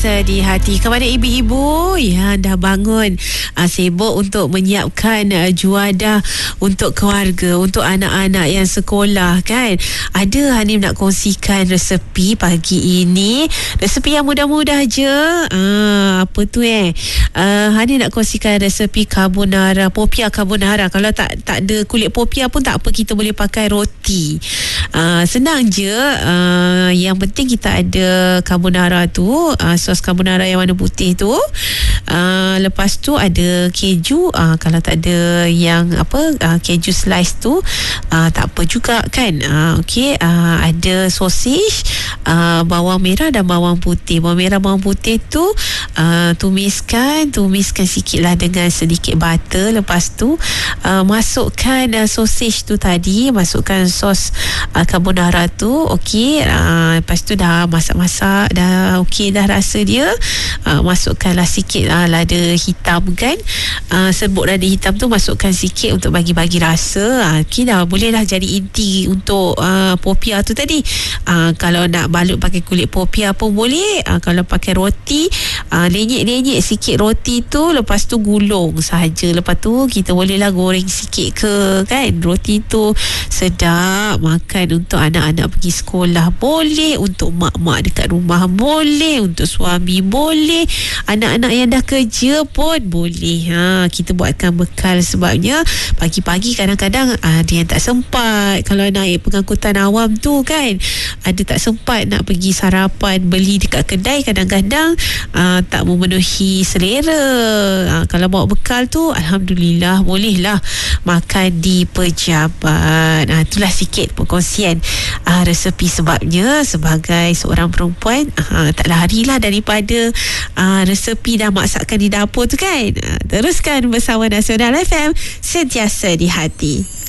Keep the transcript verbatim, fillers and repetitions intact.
Sentiasa di hati. Kepada ibu-ibu yang dah bangun uh, sibuk untuk menyiapkan uh, juadah untuk keluarga, untuk anak-anak yang sekolah kan. Ada Hanim nak kongsikan resepi pagi ini. Resepi yang mudah-mudah je. Uh, apa tu eh? Uh, Hanim nak kongsikan resepi carbonara, popia carbonara. Kalau tak tak ada kulit popia pun tak apa, kita boleh pakai roti. Uh, senang je. Uh, yang penting kita ada carbonara tu, uh, sos carbonara yang warna putih tu. Uh, lepas tu ada keju. Uh, kalau tak ada yang apa uh, keju slice tu, uh, tak apa juga kan. Uh, Okey, uh, ada sosis, uh, bawang merah dan bawang putih. Bawang merah, bawang putih tu uh, tumiskan, tumiskan sikit lah dengan sedikit butter. Lepas tu uh, masukkan uh, sosis tu tadi, masukkan sos uh, carbonara tu. Okey, uh, lepas tu dah masak-masak, dah okey dah rasa dia, uh, masukkanlah sikit uh, lada hitam kan, uh, serbuk lada hitam tu masukkan sikit untuk bagi-bagi rasa. uh, okey dah, boleh dah jadi inti untuk uh, popia tu tadi. uh, kalau nak balut pakai kulit popia pun boleh. uh, kalau pakai roti, uh, lenyek-lenyek sikit roti tu, lepas tu gulung sahaja. Lepas tu kita bolehlah goreng sikit ke kan. Roti tu sedap makan untuk anak-anak pergi sekolah, boleh untuk mak-mak dekat rumah, boleh untuk suami, boleh anak-anak yang dah kerja pun boleh. Ha, kita buatkan bekal, sebabnya pagi-pagi kadang-kadang ada yang tak sempat kalau naik pengangkutan awam tu kan, ada tak sempat nak pergi sarapan, beli dekat kedai, kadang-kadang uh, tak memenuhi selera. Uh, kalau bawa bekal tu, alhamdulillah bolehlah makan di pejabat. Uh, itulah sikit perkongsian uh, resepi, sebabnya sebagai seorang perempuan uh, tak larilah daripada uh, resepi dan masakan di dapur tu kan. Uh, teruskan bersama Nasional F M, sentiasa di hati.